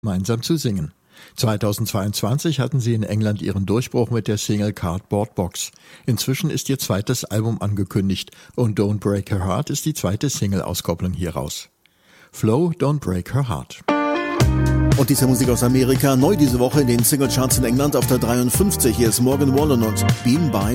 gemeinsam zu singen. 2022 hatten sie in England ihren Durchbruch mit der Single Cardboard Box. Inzwischen ist ihr zweites Album angekündigt und Don't Break Her Heart ist die zweite Single-Auskopplung hieraus. Flo, Don't Break Her Heart. Und diese Musik aus Amerika, neu diese Woche in den Singlecharts in England auf der 53. Hier ist Morgan Wallen und Been By